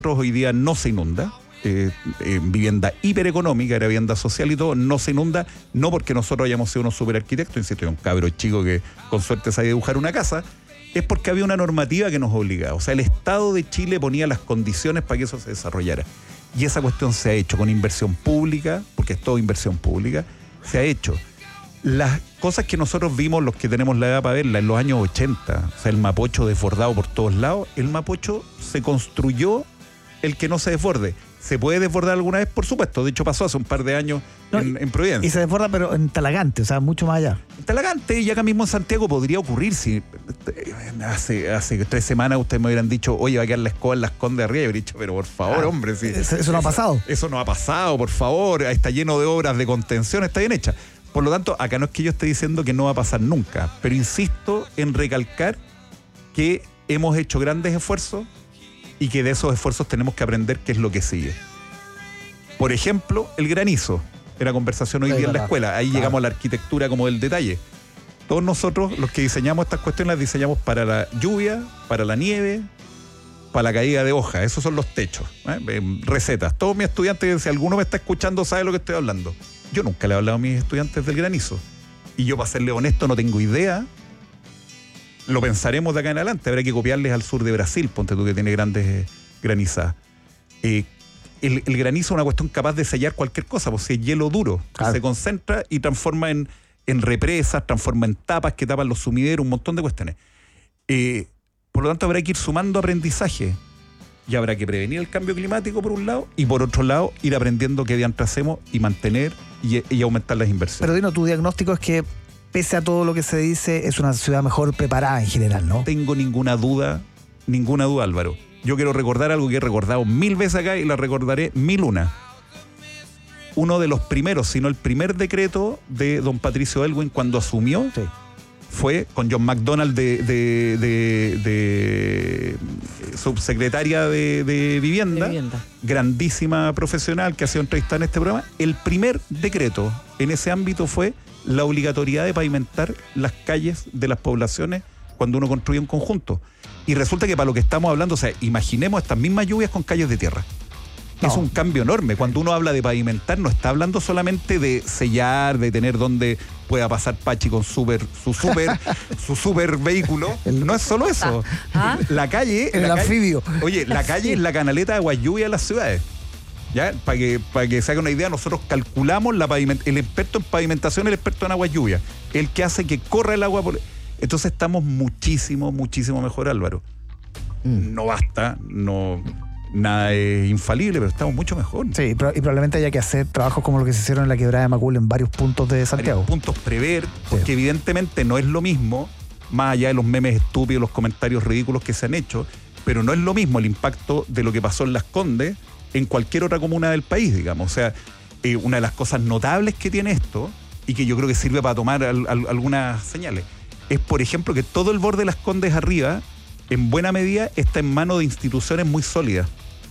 hoy día no se inunda. Vivienda hipereconómica, era vivienda social y todo, no se inunda, no porque nosotros hayamos sido unos super arquitectos, insisto, un cabro chico que con suerte sabe dibujar una casa, es porque había una normativa que nos obligaba. O sea, el Estado de Chile ponía las condiciones para que eso se desarrollara. Y esa cuestión se ha hecho con inversión pública, porque es todo inversión pública, se ha hecho. Las cosas que nosotros vimos, los que tenemos la edad para verla, en los años 80, o sea, el Mapocho desbordado por todos lados, el Mapocho se construyó el que no se desborde. ¿Se puede desbordar alguna vez? Por supuesto. De hecho, pasó hace un par de años en Providencia. Y se desborda, pero en Talagante, o sea, mucho más allá. En Talagante, y acá mismo en Santiago podría ocurrir. Si hace 3 semanas ustedes me hubieran dicho, oye, va a quedar la escoba en Las Condes arriba, y yo he dicho, pero por favor, hombre. Sí, eso no ha pasado. Eso no ha pasado, por favor. Está lleno de obras de contención, está bien hecha. Por lo tanto, acá no es que yo esté diciendo que no va a pasar nunca, pero insisto en recalcar que hemos hecho grandes esfuerzos y que de esos esfuerzos tenemos que aprender qué es lo que sigue. Por ejemplo, el granizo. Era conversación hoy día en la escuela. Ahí llegamos a la arquitectura como del detalle. Todos nosotros, los que diseñamos estas cuestiones, las diseñamos para la lluvia, para la nieve, para la caída de hojas. Esos son los techos. Recetas. Todos mis estudiantes, si alguno me está escuchando, sabe lo que estoy hablando. Yo nunca le he hablado a mis estudiantes del granizo. Y yo, para serle honesto, no tengo idea. Lo pensaremos de acá en adelante. Habrá que copiarles al sur de Brasil, ponte tú, que tiene grandes granizadas. El granizo es una cuestión capaz de sellar cualquier cosa, porque si es hielo duro, claro, se concentra y transforma en represas, transforma en tapas que tapan los sumideros, un montón de cuestiones. Por lo tanto, habrá que ir sumando aprendizaje y habrá que prevenir el cambio climático por un lado y por otro lado ir aprendiendo qué diantre hacemos y mantener y aumentar las inversiones. Pero Dino, tu diagnóstico es que pese a todo lo que se dice, es una ciudad mejor preparada en general, ¿no? No tengo ninguna duda, Álvaro. Yo quiero recordar algo que he recordado 1000 veces acá y la recordaré 1001. Uno de los primeros, si no el primer decreto de don Patricio Aylwin cuando asumió, sí, fue con John McDonald de subsecretaria de vivienda, grandísima profesional que ha sido entrevistada en este programa. El primer decreto en ese ámbito fue la obligatoriedad de pavimentar las calles de las poblaciones cuando uno construye un conjunto. Y resulta que para lo que estamos hablando, o sea, imaginemos estas mismas lluvias con calles de tierra. No. Es un cambio enorme. Cuando uno habla de pavimentar, no está hablando solamente de sellar, de tener donde pueda pasar Pachi con su super vehículo. No es solo eso. ¿Ah? La calle... El anfibio. Oye, la calle es la canaleta de agua lluvia de las ciudades. ¿Ya? Para que se haga una idea, nosotros calculamos el experto en pavimentación, el experto en agua lluvia, el que hace que corra el agua por... Entonces estamos muchísimo mejor, Álvaro. No basta, nada es infalible, pero estamos mucho mejor. Sí, y probablemente haya que hacer trabajos como lo que se hicieron en la quebrada de Macul en varios puntos de Santiago. Varios puntos, prever, porque evidentemente no es lo mismo, más allá de los memes estúpidos, los comentarios ridículos que se han hecho, pero no es lo mismo el impacto de lo que pasó en Las Condes en cualquier otra comuna del país, digamos. O sea, una de las cosas notables que tiene esto, y que yo creo que sirve para tomar algunas señales, es, por ejemplo, que todo el borde de Las Condes arriba, en buena medida, está en manos de instituciones muy sólidas.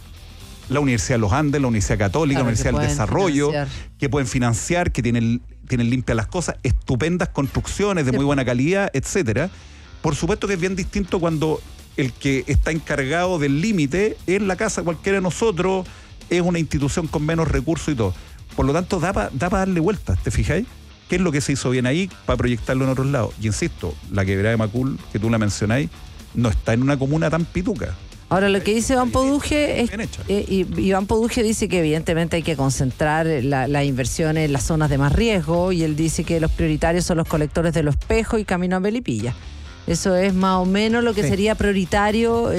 La Universidad de los Andes, la Universidad Católica, la Universidad del Desarrollo, que pueden financiar, que tienen limpias las cosas, estupendas construcciones de muy buena calidad, etcétera. Por supuesto que es bien distinto cuando el que está encargado del límite es la casa cualquiera de nosotros, es una institución con menos recursos y todo. Por lo tanto, da para darle vueltas, ¿te fijáis? ¿Qué es lo que se hizo bien ahí para proyectarlo en otros lados? Y insisto, la quebrada de Macul, que tú la mencionáis, no está en una comuna tan pituca. Ahora, lo que dice Iván Poduje es, Iván Poduje dice que evidentemente hay que concentrar las inversiones en las zonas de más riesgo, y él dice que los prioritarios son los colectores de Los Espejos y Camino a Melipilla. Eso es más o menos lo que sería prioritario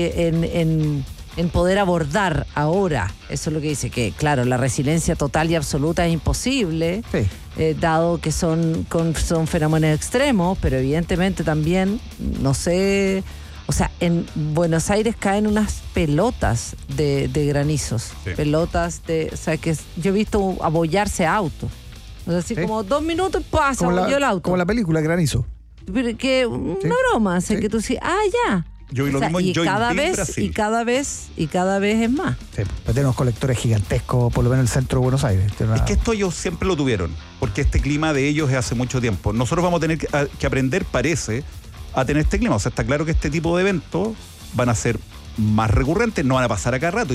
en poder abordar ahora. Eso es lo que dice, que claro, la resiliencia total y absoluta es imposible, dado que son fenómenos extremos, pero evidentemente también, no sé... O sea, en Buenos Aires caen unas pelotas de granizos. Sí. Pelotas de... O sea, que yo he visto abollarse autos. O sea, así como 2 minutos, se abolló el auto. Como la película Granizo. Pero que una broma, o sea, que tú dices, ya. Yo vi lo mismo en Brasil. Y cada vez es más. Sí, pero tenemos colectores gigantescos, por lo menos en el centro de Buenos Aires. Es que esto ellos siempre lo tuvieron, porque este clima de ellos es hace mucho tiempo. Nosotros vamos a tener que aprender, parece, a tener este clima. O sea, está claro que este tipo de eventos van a ser más recurrentes, no van a pasar a cada rato.